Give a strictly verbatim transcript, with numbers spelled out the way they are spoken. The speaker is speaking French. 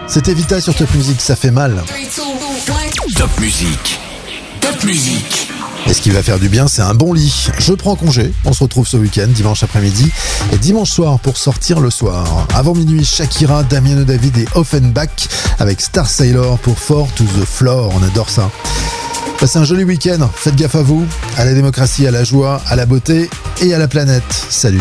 C'était Vita sur Top Music, ça fait mal. Top Music. Top Music. Et ce qui va faire du bien, c'est un bon lit. Je prends congé, on se retrouve ce week-end, dimanche après-midi et dimanche soir pour sortir le soir. Avant minuit, Shakira, Damien David et Offenbach avec Star Sailor pour Four to the Floor, on adore ça. Passez un joli week-end, faites gaffe à vous, à la démocratie, à la joie, à la beauté et à la planète. Salut.